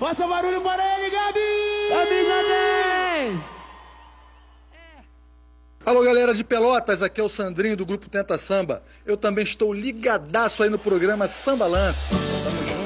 Faça barulho para ele, Gabi! Camisa 10! Alô, galera de Pelotas, aqui é o Sandrinho do Grupo Tenta Samba. Eu também estou ligadaço aí no programa Samba Lance. Tamo junto.